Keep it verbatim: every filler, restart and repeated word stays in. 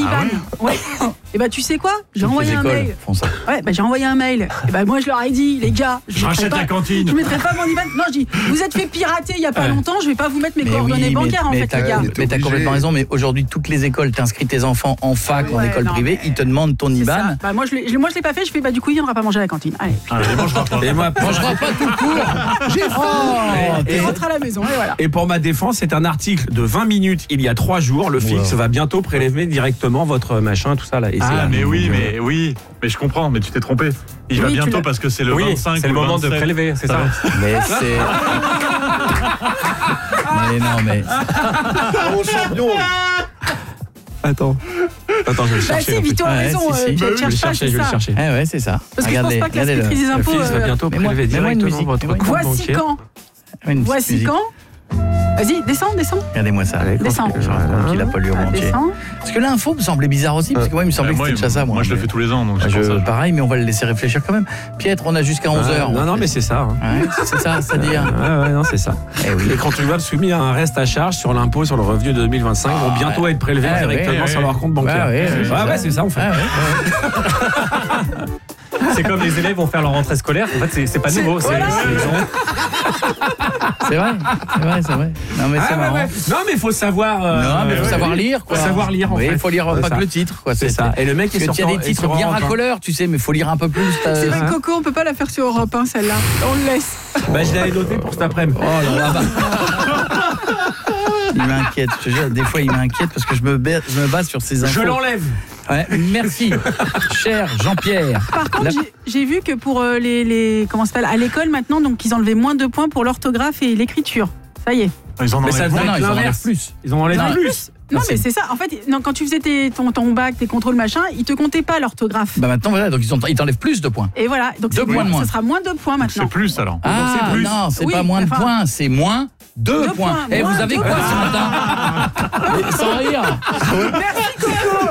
I B A N. Ah ouais. ouais. Et bah tu sais quoi? J'ai Toutes envoyé les un écoles mail. font ça. Ouais, bah j'ai envoyé un mail. Et bah moi je leur ai dit, les gars, je, je rachète pas, la cantine. Je mettrai pas mon I B A N. Non, je dis, vous êtes fait pirater il y a pas ouais. longtemps, je vais pas vous mettre mes mais coordonnées oui, bancaires mais, en mais fait, les gars. Mais t'as complètement raison, mais aujourd'hui, toutes les écoles, t'inscris tes enfants en fac, ouais, en école non, privée, ils te demandent ton I B A N. Bah moi je l'ai, moi je l'ai pas fait, je fais bah du coup il viendra pas manger à la cantine. Allez. Ah, il mangera pas. Et moi, mangera pas tout court. J'ai faim. Oh, et, et rentre à la maison et voilà. Et pour ma défense, c'est un article de vingt minutes il y a trois jours. Le fixe wow. va bientôt prélever directement votre machin, tout ça là. Et ah là, mais oui, mais oui, mais je comprends, mais tu t'es trompé. Il oui, va bientôt parce que c'est le oui, vingt-cinq. C'est le moment vingt-sept. De prélever, c'est ça. Mais c'est. mais non, mais. Mon champion. Attends. Attends, je vais le chercher. Bah si, Vito a raison, ouais, si, si. je vais le chercher, chercher, je vais le chercher. Ah ouais, c'est ça. Parce que regardez, je pense pas que la maîtrise des impôts... Le fixe va bientôt prélever directement votre compte bancaire. Voici quand Voici quand Vas-y, descends, descends. Regardez-moi ça. Allez, descends. Tranquille, la pollueur entier. Parce que l'info me semblait bizarre aussi, parce que moi, il me semblait que c'était déjà ça. Moi, je le fais tous les ans, donc je, pareil, mais on va le laisser réfléchir quand même. Pietre, on a jusqu'à onze heures. Non, non, mais c'est ça. C'est ça, c'est-à-dire. Ouais, ouais, non, c'est ça. Les contribuables soumis à un reste à charge sur l'impôt sur le revenu de deux mille vingt-cinq vont bientôt être prélevés directement sur leur compte bancaire. Ouais, ouais, c'est ça, en fait. C'est comme les élèves vont faire leur rentrée scolaire. En fait, c'est, c'est pas nouveau. C'est, voilà. c'est vrai, c'est vrai, c'est vrai. Non, mais c'est ah, marrant. Ouais, ouais. Non, mais il faut savoir. Euh, non, mais il faut ouais, savoir oui. lire, quoi. Faut savoir lire, en oui, fait. Il faut lire c'est pas ça. que le titre, quoi. C'est, c'est ça. Et le mec est sur. Il y a des titres bien racoleurs, tu sais, mais il faut lire un peu plus. C'est vrai, Coco, on peut pas la faire sur Europe un, celle-là. On le laisse. Bah, je l'avais noté pour cet après-midi. Oh là là. Il m'inquiète, je te jure, des fois il m'inquiète parce que je me base, je me base sur ces infos. Je l'enlève. Ouais, merci, cher Jean-Pierre. Par contre, La... j'ai, j'ai vu que pour euh, les, les comment s'appelle à l'école maintenant, donc ils enlevaient moins de points pour l'orthographe et l'écriture. Ça y est. Ils en mais ça non, non, ils en enlèvent plus. Ils en enlèvent non, plus. plus. Non, mais c'est ça. En fait, non, quand tu faisais tes, ton, ton bac, tes contrôles machin, ils te comptaient pas l'orthographe. Bah maintenant voilà, donc ils, ont, ils t'enlèvent plus de points. Et voilà, donc deux points de moins. Ça sera moins de points maintenant. C'est plus alors. Ah donc c'est plus. non, c'est oui, pas moins de enfin, points, c'est moins deux, deux points. points. Et moins vous avez quoi points. ce matin? Sans rire. Merci.